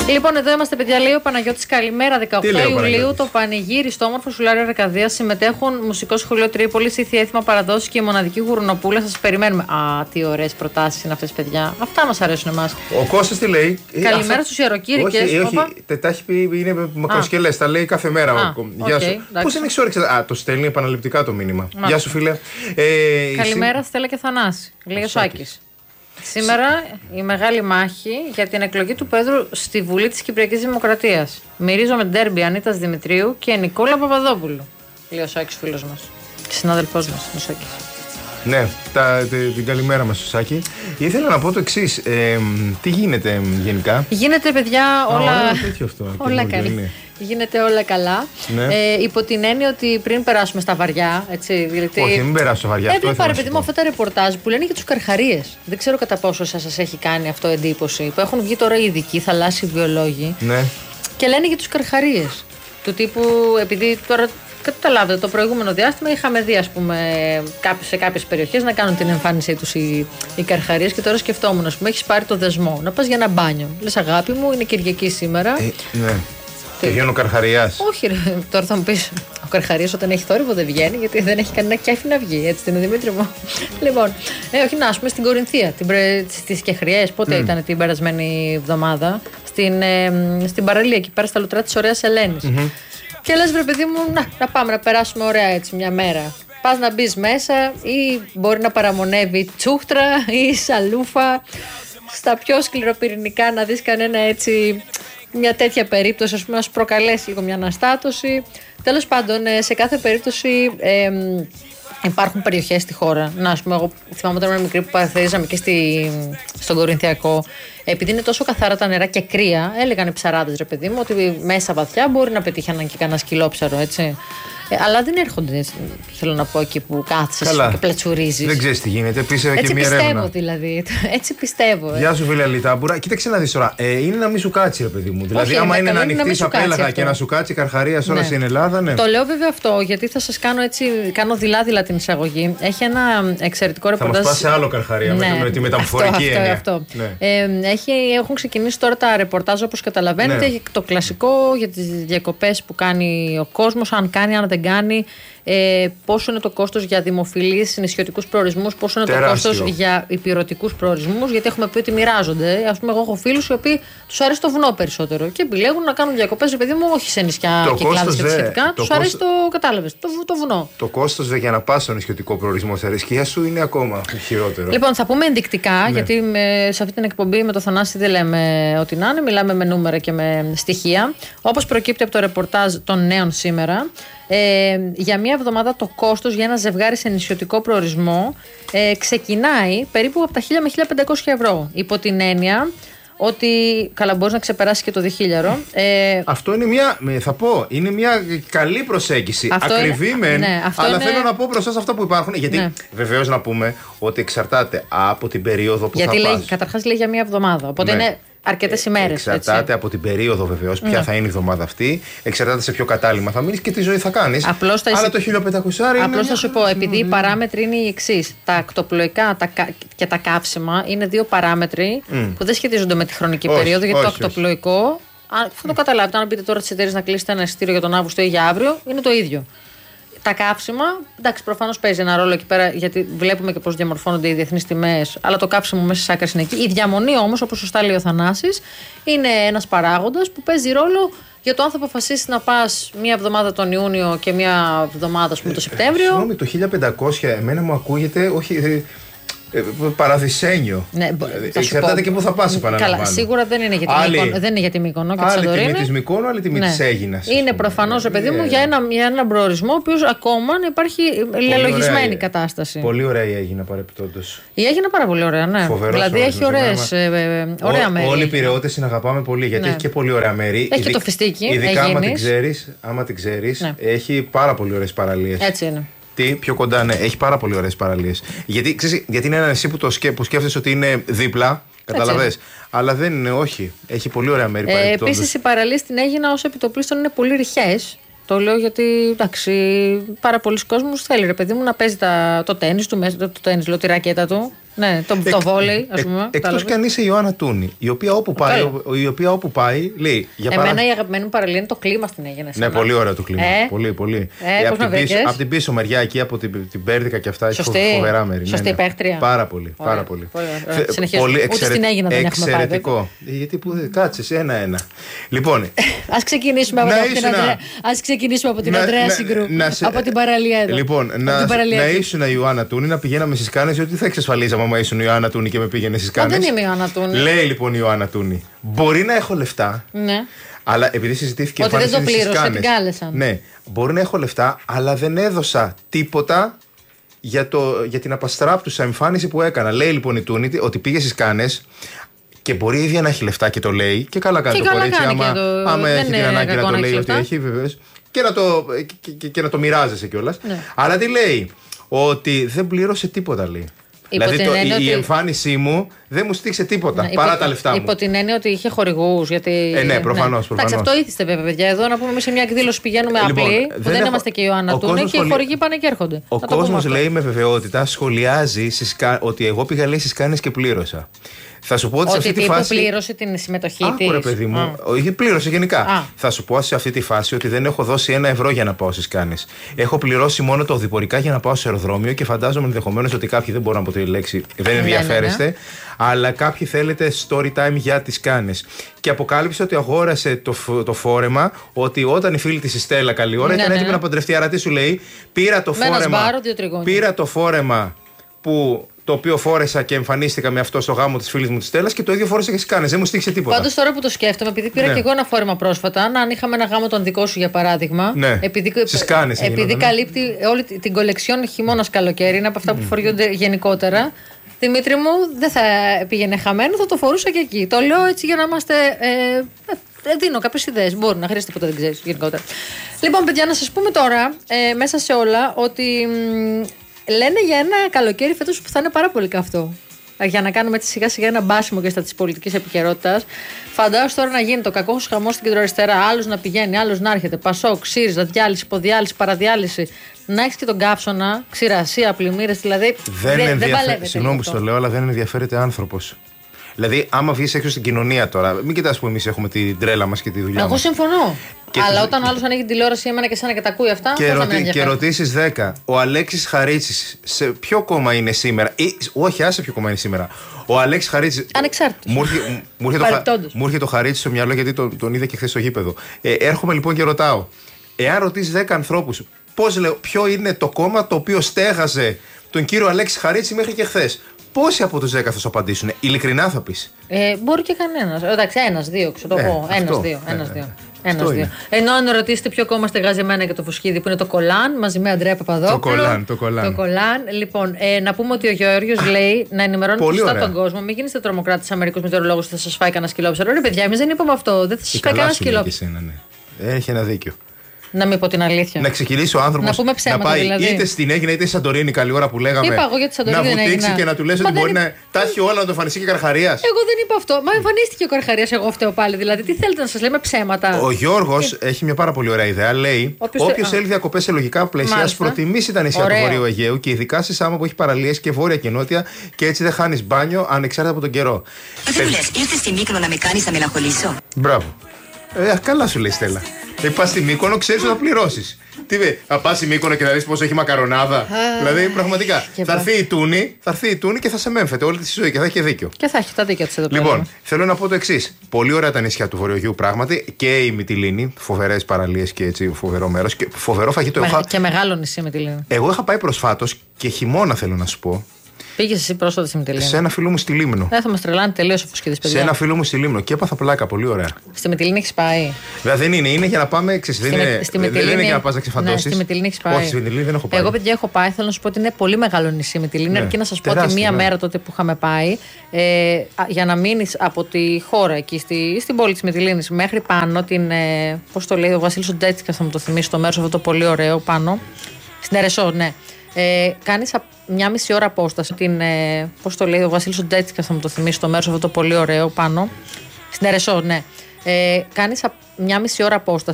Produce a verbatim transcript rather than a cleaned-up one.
Λοιπόν, εδώ είμαστε, παιδιά. Λέει ο Παναγιώτης, καλημέρα. δεκαοκτώ Ιουλίου το πανηγύρι στο όμορφο Σουλάριο Αρκαδίας. Συμμετέχουν Μουσικό Σχολείο Τρίπολης, Ήθη Έθιμα Παραδόσεις και η Μοναδική Γουρνοπούλα. Σας περιμένουμε. Α, τι ωραίες προτάσεις είναι αυτές, παιδιά. Αυτά μας αρέσουν εμάς. Ο Κώστας τι λέει? Καλημέρα αυτά... στους ιεροκήρυκες. Όχι, όχι, τα έχει πει, είναι μακροσκελές. Τα λέει κάθε μέρα. Α, Γεια okay, σου. Πώς δεν έχεις όρεξη? Α, το στέλνει επαναληπτικά το μήνυμα. Μα. Γεια σου, φίλε. Ε, καλημέρα, εσύ... Στέλλα και Θανάση. Λέει ο Σάκης. Σήμερα η μεγάλη μάχη για την εκλογή του Πέδρου στη Βουλή της Κυπριακής Δημοκρατίας. Μυρίζομαι ντέρμπι Ανίτας Δημητρίου και Νικόλα Παπαδόπουλου. Λέει ο Σάκης, φίλος μας. Συνάδελφός μας, ο Σάκης. Ναι, τα, την καλημέρα μας, Σάκη. Ήθελα να πω το εξής. Ε, τι γίνεται γενικά? Γίνεται, παιδιά, όλα, Α, αυτό, όλα καλά. Γίνεται όλα καλά. Ναι. Ε, υπό την έννοια ότι πριν περάσουμε στα βαριά. Έτσι, δηλαδή... Όχι, μην περάσω στα βαριά. Έβλεπα, ρε παιδί μου, αυτά τα ρεπορτάζ που λένε για τους καρχαρίες. Δεν ξέρω κατά πόσο σας έχει κάνει αυτό εντύπωση. Που έχουν βγει τώρα οι ειδικοί θαλάσσιοι βιολόγοι. Ναι. Και λένε για τους καρχαρίες. Του τύπου, επειδή τώρα. Καταλάβετε, το προηγούμενο διάστημα είχαμε δει, ας πούμε, σε κάποιες περιοχές να κάνουν την εμφάνισή τους οι, οι καρχαρίες και τώρα σκεφτόμουν, ας πούμε, έχεις πάρει το δεσμό να πας για ένα μπάνιο. Λες, αγάπη μου, είναι Κυριακή σήμερα. Ε, ναι. Και βγαίνει ο καρχαριάς. Όχι, ρε, τώρα θα μου πεις, ο καρχαρίας όταν έχει θόρυβο δεν βγαίνει, γιατί δεν έχει κανένα κέφι να βγει. Έτσι δεν είναι, Δημήτρη μου? Λοιπόν, ε, όχι, να, ας πούμε, στην Κορινθία, στις Κεχριές, πότε mm. ήταν την περασμένη εβδομάδα, στην, ε, στην παραλία εκεί πέρα στα λουτρά της Ωραίας Ελένης. Mm-hmm. Και λες, βρε παιδί μου, να, να πάμε να περάσουμε ωραία έτσι μια μέρα. Πας να μπεις μέσα ή μπορεί να παραμονεύει τσούχτρα ή σαλούφα. Στα πιο σκληροπυρηνικά να δεις κανένα έτσι, μια τέτοια περίπτωση, ας πούμε, να σου προκαλέσει λίγο μια αναστάτωση. Τέλος πάντων, σε κάθε περίπτωση ε, υπάρχουν περιοχές στη χώρα. Να, ας πούμε, εγώ θυμάμαι όταν ήμουν μικρή που παραθερίζαμε και στη, στον Κορινθιακό. Επειδή είναι τόσο καθαρά τα νερά και κρύα, έλεγαν οι ψαράδες, ρε παιδί μου, ότι μέσα βαθιά μπορεί να πετύχαιναν και κανένα σκυλόψαρο, έτσι. Ε, αλλά δεν έρχονται, θέλω να πω, εκεί που κάθεσαι και πλατσουρίζεις. Δεν ξέρεις τι γίνεται, πήσε και μια πιστεύω, έρευνα. Δηλαδή. Έτσι πιστεύω. Ε. Γεια σου, φίλε Λιτάμπουρα. Κοίταξε να δεις τώρα. Ε, είναι να μην σου κάτσει, ρε παιδί μου. Δηλαδή, άμα είναι να ανοιχτεί τα πέλαγα και να σου κάτσει καρχαρία όλα στην Ελλάδα, ναι. Το λέω βέβαια αυτό, γιατί θα σας κάνω έτσι, κάνω δειλά-δειλά την εισαγωγή. Έχει ένα εξαιρετικό ρεπορτάζ. Θα μας πας σε άλλο καρχαρία, ναι, με τη μεταφορική έννοια. Αυτό, αυτό. Ναι. Ε, έχει, έχουν ξεκινήσει τώρα τα ρεπορτάζ, όπως καταλαβαίνετε. Ναι. Το κλασικό για τις διακοπές που κάνει ο κόσμος, αν κάνει, αν δεν κάνει. Ε, πόσο είναι το κόστος για δημοφιλείς νησιωτικούς προορισμούς, πόσο είναι τεράστιο το κόστος για υπηρετικούς προορισμούς, γιατί έχουμε πει ότι μοιράζονται. Ας πούμε, εγώ έχω φίλους οι οποίοι τους αρέσει το βουνό περισσότερο και επιλέγουν να κάνουν διακοπές, παιδί μου, όχι σε νησιά το και κλάδες και σχετικά. Τους αρέσει το, κατάλαβες, το, το βουνό. Το κόστος δε, για να πας στο νησιωτικό προορισμό σε αρισκία σου είναι ακόμα χειρότερο. Λοιπόν, θα πούμε ενδεικτικά, ναι. γιατί με, σε αυτή την εκπομπή με το Θανάση δεν λέμε ότι να είναι, μιλάμε με νούμερα και με στοιχεία. Όπως προκύπτει από το ρεπορτάζ των νέων σήμερα. Ε, για μία εβδομάδα το κόστος για ένα ζευγάρι σε νησιωτικό προορισμό ε, ξεκινάει περίπου από τα χίλια με χίλια πεντακόσια ευρώ. Υπό την έννοια ότι καλά μπορείς να ξεπεράσεις και το διχίλιαρο. Ε, αυτό είναι μια, θα πω, είναι μια καλή προσέγγιση. Ακριβή είναι, μεν, ναι, αλλά είναι... θέλω να πω μπροστά σε αυτά που υπάρχουν. Γιατί ναι. βεβαίως να πούμε ότι εξαρτάται από την περίοδο που γιατί θα λέει, πας. Καταρχάς λέει για μία εβδομάδα. Οπότε ναι. είναι αρκετές ημέρες. Εξαρτάται έτσι. από την περίοδο βεβαίως, ποια ναι. θα είναι η εβδομάδα αυτή. Εξαρτάται σε ποιο κατάλημα θα μείνεις και τι ζωή θα κάνεις. Απλώς θα Αλλά είσαι... το χίλια πεντακόσια είναι. Απλώς θα σου πω, επειδή οι παράμετροι είναι οι εξής. Τα ακτοπλοϊκά τα... και τα καύσιμα είναι δύο παράμετροι mm. που δεν σχετίζονται με τη χρονική όχι, περίοδο. Γιατί όχι, το ακτοπλοϊκό, θα το καταλάβετε, αν πείτε τώρα στις εταιρείες να κλείσετε ένα εισιτήριο για τον Αύγουστο ή για αύριο, είναι το ίδιο. Τα καύσιμα, εντάξει, προφανώς παίζει ένα ρόλο εκεί πέρα, γιατί βλέπουμε και πώς διαμορφώνονται οι διεθνείς τιμές, αλλά το κάψιμο μέσα σε άκρη είναι εκεί. Η διαμονή όμως, όπως σωστά λέει ο Θανάσης, είναι ένας παράγοντας που παίζει ρόλο για το αν θα αποφασίσεις να πας μία εβδομάδα τον Ιούνιο και μία εβδομάδα, ας πούμε, το Σεπτέμβριο. Συγγνώμη, το χίλια πεντακόσια εμένα μου ακούγεται, όχι. Ε, παραδεισένιο. Ναι, εξαρτάται και πού θα πας, επαναλαμβάνω. Καλά, σίγουρα δεν είναι για τη Μύκονο, δεν είναι για τη Μύκονο και τη Σαντορίνη. Άλλη τιμή της Μύκονο, άλλη τιμή της Αίγινας. Είναι προφανώς, ρε παιδί μου, για ένα, για έναν προορισμό, ο οποίος ακόμα υπάρχει λελογισμένη κατάσταση. Πολύ ωραία η Αίγινα παρεπιπτόντως. Η Αίγινα πάρα πολύ ωραία, ναι. Φοβερός δηλαδή έχει ωραίες, ε, ωραία Ό, μέρη. Όλοι οι Πειραιώτες την αγαπάμε πολύ, γιατί ναι. έχει και πολύ ωραία μέρη. Έχει και το Φιστίκι. Ειδικά άμα την ξέρεις, άμα την ξέρεις, ναι. έχει πάρα πολύ ωραίες παραλίες. Έτσι είναι. Πιο κοντά, ναι, έχει πάρα πολύ ωραίες παραλίες. Γιατί, ξέρεις, γιατί είναι ένα νησί που, το σκέ, που σκέφτεσαι ότι είναι δίπλα, καταλαβες. Αλλά δεν είναι, όχι. Έχει πολύ ωραία μέρη. Ε, Επίσης, οι παραλίες στην Αίγινα ως επιτοπλίστων είναι πολύ ρηχές. Το λέω γιατί, εντάξει, πάρα πολλοί κόσμος θέλει, ρε παιδί μου, να παίζει τα, το τένις του, το, το τένις, λέω, τη ρακέτα του. Ναι, το, Εκ, το βόλεϊ, ας πούμε. Εκ, Εκτός κι αν είσαι η Ιωάννα Τούνη, η οποία όπου, πάει, η οποία όπου πάει λέει. Για Εμένα παρά... η αγαπημένη μου παραλία είναι το κλίμα στην Αίγυπτο. Ναι, πολύ ωραίο το κλίμα. Ε, πολύ, πολύ. Ε, ε, από, την πίσω, από την πίσω μεριά εκεί, από την, την Πέρδικα και αυτά, έχει φοβερά μέρη. Σωστή ναι, ναι. παίχτρια. Πάρα πολύ. Ωραία, πάρα πολύ. Πολύ, πολύ, πολύ εξαιρε... Ούτε στην Αίγυπτο δεν έχουμε πάει. Εξαιρετικό. Γιατί που κάτσε ένα-ένα. Λοιπόν. Ας ξεκινήσουμε από την Αντρέα. Ας ξεκινήσουμε από την Αντρέα Συγκρού. Από την παραλία εδώ. Λοιπόν, να ήσουν η Ιωάννα Τούνη, να πηγαίναμε στις Κάνες, γιατί θα εξασφαλίζαμε άμα ήσουν η Ιωάννα Τούνη και με πήγαινε στις Κάνες. Δεν είμαι η Ιωάννα Τούνη. Λέει λοιπόν η Ιωάννα Τούνη. Μπορεί να έχω λεφτά. Ναι. Αλλά επειδή συζητήθηκε ότι δεν το πλήρωσε, την κάλεσαν. Ναι, μπορεί να έχω λεφτά, αλλά δεν έδωσα τίποτα για, το, για την απαστράπτουσα εμφάνιση που έκανα. Λέει λοιπόν η Τούνη ότι πήγε στις Κάνες. Και μπορεί η ίδια να έχει λεφτά και το λέει. Και καλά κάνει και το κορίτσι. Άμα, το... άμα έχει την ανάγκη να το λέει ότι έχει, βεβαίως. Και να το, και, και, και να το μοιράζεσαι κιόλας. Ναι. Αλλά τι λέει, ότι δεν πλήρωσε τίποτα, λέει. Υπό δηλαδή το, η, ότι... η εμφάνισή μου δεν μου στήξε τίποτα. Ναι, παρά υπό, τα λεφτά μου. Υπό την έννοια ότι είχε χορηγούς. Γιατί... Ε, ναι, προφανώς. Ναι. Εντάξει, αυτό ήθιστε βέβαια, παιδιά. Εδώ να πούμε εμείς σε μια εκδήλωση πηγαίνουμε λοιπόν, απλοί. Δεν, δεν έχω... είμαστε και η Ιωάννα Τούνη και οι χορηγοί πάνε και έρχονται. Ο κόσμος λέει με βεβαιότητα, σχολιάζει ότι εγώ πήγα λέει στις Κάνες και πλήρωσα. Θα σου πω ότι, ότι σε αυτή τη φάση. Πλήρωσε την συμμετοχή της. Άκουρε, παιδί μου. Όχι, πλήρωσε γενικά. Α. Θα σου πω σε αυτή τη φάση ότι δεν έχω δώσει ένα ευρώ για να πάω στις Κάνες. Έχω πληρώσει μόνο τα οδηπορικά για να πάω σε αεροδρόμιο και φαντάζομαι ενδεχομένως ότι κάποιοι δεν μπορούν να πω τη λέξη. Δεν ενδιαφέρεστε. Ναι, ναι, ναι. Αλλά κάποιοι θέλετε story time για τις Κάνες. Και αποκάλυψε ότι αγόρασε το, το φόρεμα, ότι όταν η φίλη της η Στέλλα καλή ώρα ναι, ήταν έτοιμη ναι. να παντρευτεί. Άρα τι σου λέει, πήρα το φόρεμα. Μπάρο, πήρα το φόρεμα που. Το οποίο φόρεσα και εμφανίστηκα με αυτό στο γάμο της φίλης μου της Στέλλας και το ίδιο φόρεσα και στις Κάνες. Δεν μου στήξε τίποτα. Πάντως τώρα που το σκέφτομαι, επειδή πήρα ναι. και εγώ ένα φόρεμα πρόσφατα, αν είχαμε ένα γάμο τον δικό σου για παράδειγμα. Ναι. Επειδή, στις Κάνες, επειδή γινόταν, καλύπτει όλη την κολεξιόν χειμώνας καλοκαίρι, είναι από αυτά που φοριούνται γενικότερα. Δημήτρη μου, δεν θα πήγαινε χαμένο, θα το φορούσα και εκεί. Το λέω έτσι για να είμαστε. Ε, ε, δίνω κάποιες ιδέες. Μπορεί να χρειάζεται ποτέ, δεν ξέρεις γενικότερα. Λοιπόν, παιδιά, να σας πούμε τώρα ε, μέσα σε όλα ότι. Λένε για ένα καλοκαίρι φέτος που θα είναι πάρα πολύ καυτό. Για να κάνουμε έτσι σιγά σιγά ένα μπάσιμο και στα της πολιτικής επικαιρότητας. Φαντάζομαι τώρα να γίνει το κακό χαμός στην κεντροαριστερά. Άλλος να πηγαίνει, άλλος να έρχεται. Πασόκ, ΣΥΡΙΖΑ, διάλυση, υποδιάλυση, παραδιάλυση. Να έχεις και τον καύσωνα, ξηρασία, πλημμύρες. Δηλαδή δεν, δεν, δεν παλεύεται. Συγγνώμη που το λέω, αλλά δεν ενδιαφέρεται άνθρωπος. Δηλαδή, άμα βγεις έξω στην κοινωνία τώρα, μην κοιτάς που εμείς έχουμε την τρέλα μας και τη δουλειά μας. Εγώ συμφωνώ. Και αλλά τους... όταν άλλος ανοίγει τηλεόραση, εμένα και εσένα και τα ακούει αυτά. Και, ρωτη... και ρωτήσεις δέκα. Ο Αλέξης Χαρίτσης σε ποιο κόμμα είναι σήμερα. Ή, όχι, άσε ποιο κόμμα είναι σήμερα. Ο Αλέξης Χαρίτσης. Ανεξάρτητος. Μου έρχεται το, το Χαρίτσι στο μυαλό γιατί τον, τον είδα και χθες στο γήπεδο. Ε, έρχομαι λοιπόν και ρωτάω. Εάν ρωτήσεις δέκα ανθρώπους, πώς λέω, ποιο είναι το κόμμα το οποίο στέγαζε τον κύριο Αλέξη Χαρίτση μέχρι και χθες. Πόσοι από τους δέκα θα σου απαντήσουν, ειλικρινά θα πεις. Ε, μπορεί και κανένας. Εντάξει, ένας, δύο, ξέρω εγώ. Ε, ένας, δύο. Ένας, ε, δύο. Ένας, δύο. Ενώ αν ρωτήσετε ποιο κόμμα στεγάζει εμένα και το Φουσκίδι που είναι το Κολάν, μαζί με Αντρέα Παπαδόπουλο. Το Κολάν, το Κολάν. Το Κολάν. Λοιπόν, ε, να πούμε ότι ο Γεώργιος λέει να ενημερώνει σωστά τον κόσμο. Μην γίνεστε τρομοκράτης Αμερικούς μετεωρολόγους που θα σας φάει κανένα σκυλόψαρο. Ρε παιδιά, εμείς δεν είπαμε αυτό. Δεν θα σας φάει κανένα σκυλόψαρο. Ναι. Έχει ένα δίκιο. Να μην πω την αλήθεια. Να ξεκινήσει ο άνθρωπος να, να πάει δηλαδή. είτε στην Αίγινα είτε στη Σαντορίνη, καλή ώρα που λέγαμε. Είπα εγώ για τη Σαντορίνη. Να βουτήξει και να του λες ότι μπορεί είναι... να τα έχει όλα να το εμφανιστεί και Καρχαρίας. Εγώ δεν είπα αυτό. Μα εμφανίστηκε ο Καρχαρίας, εγώ φταίω πάλι. Δηλαδή, τι θέλετε να σας λέμε ψέματα. Ο Γιώργος και... έχει μια πάρα πολύ ωραία ιδέα. Λέει: Όποιο θέλει διακοπές σε λογικά πλαίσια, ας προτιμήσει τα νησιά του Βορείου Αιγαίου και ειδικά σε Σάμο που έχει παραλίες και βόρεια και νότια και έτσι δεν χάνει μπάνιο ανεξάρτητα από τον καιρό. Δεν μου λες, ήρθε στη Μύκονο να με κάνει να μελαγχολήσω. Μπράβο. Ε, καλά σου λέει Στέλλα. Ε, πας στη Μύκονο, ξέρεις ότι θα πληρώσεις. Τι λέει, θα πας στη Μύκονο και να δεις πόσο έχει μακαρονάδα. Δηλαδή, πραγματικά. Θα έρθει η Τούνη, θα έρθει η Τούνη και θα σε μέμφεται όλη τη ζωή και θα έχει και δίκιο. Και θα έχει τα δίκια της εδώ πέρα. Λοιπόν, θέλω να πω το εξής. Πολύ ωραία τα νησιά του Βορειογείου πράγματι και η Μυτιλήνη. Φοβερές παραλίες και έτσι φοβερό μέρος. Και φοβερό φαγητό. Με, είχα... Και μεγάλο νησί Μυτιλήνη. Εγώ είχα πάει προσφάτως και χειμώνα θέλω να σου πω. Πήγες εσύ πρόσφατα στη Μυτιλήνη. Σε ένα φίλο μου στη Λίμνο. Δεν θα μας τρελάνει τελείως ο Φουσκίδης, παιδιά. Σε ένα φίλο μου στη Λίμνο και έπαθα πλάκα, πολύ ωραία. Στη Μυτιλήνη έχεις πάει. Βέβαια δεν είναι, είναι για να πάμε. Ξέρεις, δεν, είναι, στη δεν είναι για να πας να ξεφαντώσεις. Ναι, στη Μυτιλήνη έχεις πάει. Όχι, στη Μυτιλήνη δεν έχω πάει. Εγώ, παιδιά, έχω πάει. Θέλω να σου πω ότι είναι πολύ μεγάλο νησί η Μυτιλήνη. Ναι, αρκεί να σας πω ότι μία ναι. μέρα τότε που είχαμε πάει, ε, για να μείνεις από τη χώρα εκεί στη, στην πόλη της Μυτιλήνης μέχρι πάνω την. Ε, πώς το λέει, ο Βασίλης ο Ντέτσικας θα μου το θυμίσει το μέρος αυτό το πολύ ωραίο πάνω. Στην Ερεσό, ναι. Ε, κάνεις μια μισή ώρα απόσταση. Την, ε, πώς το λέει, ο Βασίλης ο Ντέτσικας θα μου το θυμίσει το μέρος αυτό το πολύ ωραίο πάνω. Στην Ερεσό, ναι. Ε, κάνεις μια μισή ώρα απόσταση.